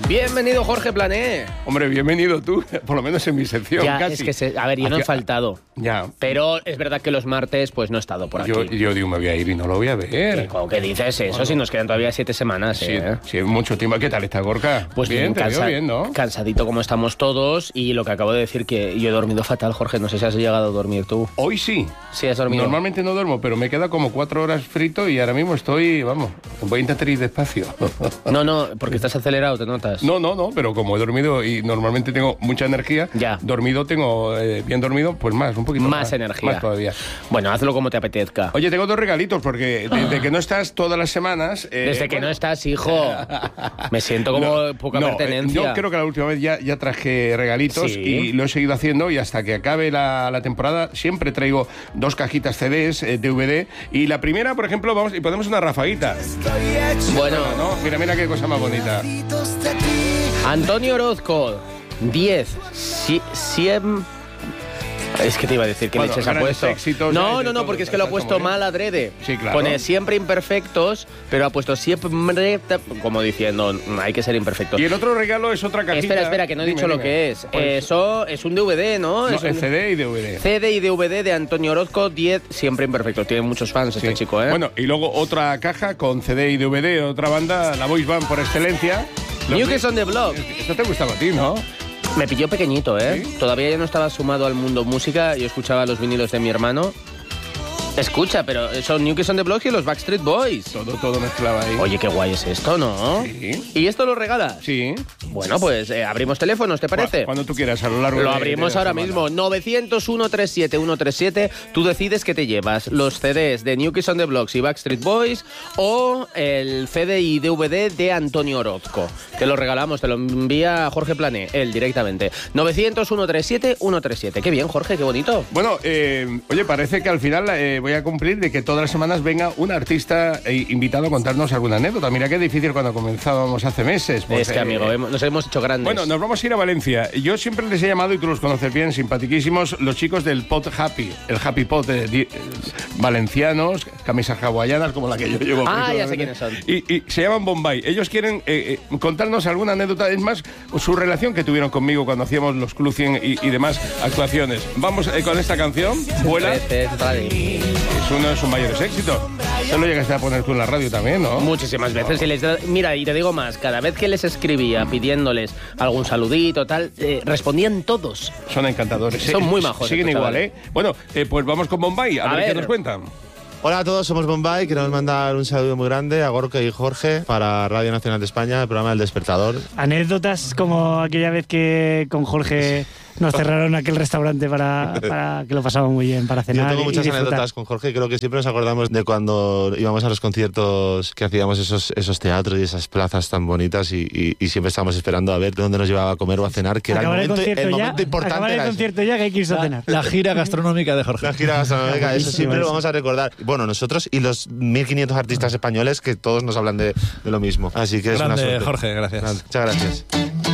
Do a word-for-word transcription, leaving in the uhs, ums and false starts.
Bienvenido, Jorge Plané. Hombre, bienvenido tú, por lo menos en mi sección, ya, casi. Es que se, a ver, yo no he faltado. Ya. Pero es verdad que los martes, pues no he estado por aquí. Yo, yo digo, me voy a ir y no lo voy a ver. ¿Cómo que dices eso? Bueno. Si nos quedan todavía siete semanas, Sí, ¿eh? sí, mucho tiempo. ¿Qué tal está, Gorka? Pues bien, bien, te veo cansa- bien, ¿no? cansadito como estamos todos. Y lo que acabo de decir, que yo he dormido fatal, Jorge. No sé si has llegado a dormir tú. Hoy sí. Sí, has dormido. Normalmente no duermo, pero me queda como cuatro horas frito y ahora mismo estoy, vamos, voy a intentar ir despacio. No, no, porque estás acelerado, te notas. No, no, no, pero como he dormido y normalmente tengo mucha energía, Ya. dormido tengo, eh, bien dormido, pues más, un poquito más. Más energía. Más todavía. Bueno, hazlo como te apetezca. Oye, tengo dos regalitos porque desde que no estás todas las semanas... eh, Desde que bueno, no estás, hijo. Me siento como No, poca no, pertenencia. eh, Yo creo que la última vez ya, ya traje regalitos Sí. y lo he seguido haciendo y hasta que acabe la, la temporada siempre traigo dos cajitas C Ds, eh, D V D y la primera, por ejemplo, vamos y ponemos una rafaguita. Bueno, ¿No? Mira, mira qué cosa más bonita. Antonio Orozco, diez, cien... Es que te iba a decir que Bueno, leches ha grandes puesto. éxitos, no, hay de no, no, todo, porque es que lo ha está puesto como bien. mal adrede. Sí, claro. Pone siempre imperfectos, pero ha puesto siempre... Como diciendo, hay que ser imperfecto. Y el otro regalo es otra cajita. Espera, espera, que no he Dime, dicho lo dime. que es. Pues, Eso es un D V D, ¿no? no, es un es C D y D V D. C D y D V D de Antonio Orozco, diez, siempre imperfectos. Tiene muchos fans este Sí. chico, ¿eh? Bueno, y luego otra caja con C D y D V D, otra banda, la boys band por excelencia. Los- New Kids on the Block. Esto te gustaba a ti, ¿no? Me pilló pequeñito, ¿eh? ¿Sí? Todavía yo no estaba sumado al mundo música. Yo escuchaba los vinilos de mi hermano. Escucha, pero son New Kids on the Block y los Backstreet Boys. Todo, todo mezclado ahí. Oye, qué guay es esto, ¿no? Sí. ¿Y esto lo regalas? Sí. Bueno, pues eh, abrimos teléfonos, ¿te parece? Cuando tú quieras, a lo largo Lo de- abrimos de la ahora semana. mismo. novecientos uno treinta y siete ciento treinta y siete. Tú decides qué te llevas. Los C Ds de New Kids on the Block y Backstreet Boys o el C D y D V D de Antonio Orozco. Te lo regalamos, te lo envía Jorge Plané, él directamente. novecientos uno treinta y siete ciento treinta y siete. Qué bien, Jorge, qué bonito. Bueno, eh, oye, parece que al final eh, voy a cumplir de que todas las semanas venga un artista eh, invitado a contarnos alguna anécdota. Mira qué difícil cuando comenzábamos hace meses. pues, es que, eh, amigo, hemos- nos hemos hecho grandes. Bueno, nos vamos a ir a Valencia. Yo siempre les he llamado, y tú los conoces bien, simpatiquísimos, los chicos del Pot Happy, el Happy Pot de, de- valencianos, camisas hawaianas como la que yo llevo. Ah, ya sé precisamente. quiénes son. Y, y se llaman Bombay. Ellos quieren eh, eh, contarnos alguna anécdota, es más, su relación que tuvieron conmigo cuando hacíamos los Clucien y, y demás actuaciones. Vamos eh, con esta canción, Vuela, Este, este, vale. es uno de sus mayores éxitos. Eso lo llegaste a poner tú en la radio también, ¿no? Muchísimas veces. Y les da- mira, y te digo más, cada vez que les escribía pidiéndoles algún saludito, tal, eh, respondían todos. Son encantadores. Son Sí, muy majos Siguen estos igual, chavales. ¿eh? Bueno, eh, pues vamos con Bombay, a, A ver, qué ver. nos cuentan. Hola a todos, somos Bombay. Queremos mandar un saludo muy grande a Gorka y Jorge para Radio Nacional de España, el programa El Despertador. Anécdotas como aquella vez que con Jorge nos cerraron aquel restaurante para, para que lo pasamos muy bien, para Yo cenar tengo y muchas disfrutar. anécdotas con Jorge. Creo que siempre nos acordamos de cuando íbamos a los conciertos, que hacíamos esos, esos teatros y esas plazas tan bonitas y, y- y siempre estábamos esperando a ver dónde nos llevaba a comer o a cenar, que era el Acabar el momento, concierto el ya, momento importante. acabar el era ese. concierto ya que hay que irse a cenar. La gira gastronómica de Jorge. La gira gastronómica, eso Buenísimo siempre lo eso. vamos a recordar. Bueno, nosotros y los mil quinientos artistas españoles que todos nos hablan de, de lo mismo. Así que es una Grande, suerte. Jorge, gracias. Grande. Muchas gracias.